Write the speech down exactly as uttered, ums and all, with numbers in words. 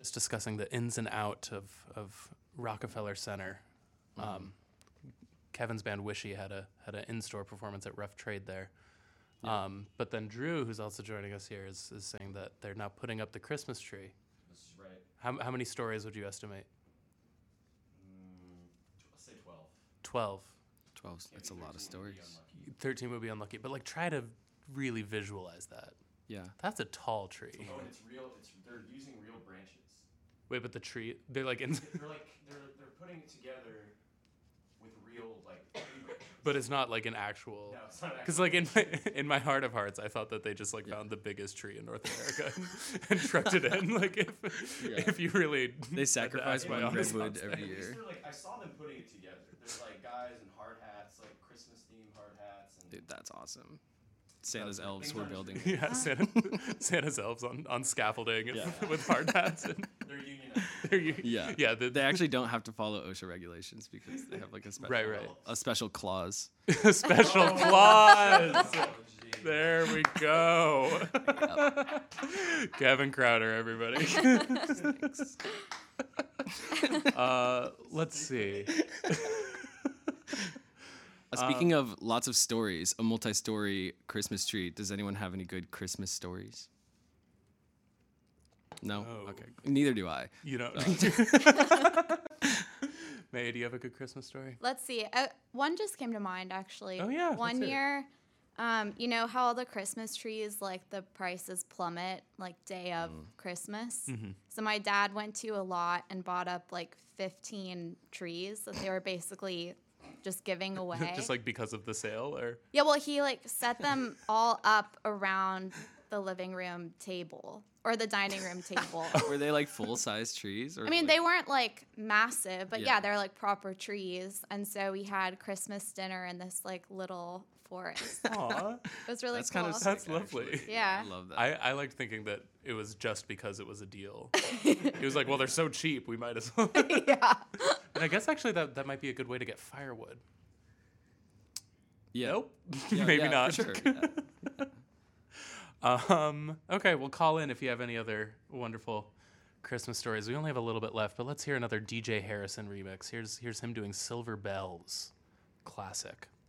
just discussing the ins and out of, of Rockefeller Center. Um, mm-hmm. Kevin's band Wishy had a had an in-store performance at Rough Trade there. Yeah. Um, but then Drew, who's also joining us here, is, is saying that they're now putting up the Christmas tree. That's right. How, how many stories would you estimate? Mm, let's say twelve. twelve. twelve. That's a lot of stories. thirteen would be unlucky, but like try to really visualize that. Yeah. That's a tall tree. Oh, and it's real. It's they're using real branches. Wait, but the tree, they're like in. they're like they're they're putting it together with real like tree branches. But it's not like an actual. No, it's not. Because like in my in my heart of hearts, I thought that they just like yeah. found the biggest tree in North America and, and trucked it in. Like if yeah. if you really. They sacrifice one redwood every year. Like I saw them putting it together. There's like guys in hard hats, like Christmas themed hard hats. And dude, that's awesome. Santa's elves were building. Yeah, Santa, Santa's elves on, on scaffolding and yeah. with hard hats. And they're unionized. They're u- yeah, yeah. The, they actually don't have to follow OSHA regulations because they have like a special, right, right. a special clause. a special oh. clause. Oh, there we go. Yep. Kevin Crowder, everybody. uh, let's see. Uh, speaking uh, of lots of stories, a multi-story Christmas tree. Does anyone have any good Christmas stories? No? no. Okay. Neither do I. You don't. May, do you have a good Christmas story? Let's see. Uh, one just came to mind, actually. Oh, yeah. One year, um, you know how all the Christmas trees, like the prices plummet, like day of mm. Christmas? Mm-hmm. So my dad went to a lot and bought up like fifteen trees that they were basically just giving away. Just like because of the sale, or? Yeah, well, he like set them all up around the living room table or the dining room table. Were they like full-size trees? Or I mean, like... they weren't like massive, but yeah. yeah, they're like proper trees. And so we had Christmas dinner in this like little forest. Aww. It was really that's cool. Kind of that's sick, lovely. Actually. Yeah. I love that. I, I liked thinking that it was just because it was a deal. It was like, well, they're so cheap, we might as well. Yeah. And I guess actually that, that might be a good way to get firewood. Yeah. Nope. Yeah, Maybe yeah, not. For sure. Yeah. um, okay, well, call in if you have any other wonderful Christmas stories. We only have a little bit left, but let's hear another D J Harrison remix. Here's here's him doing Silver Bells. Classic.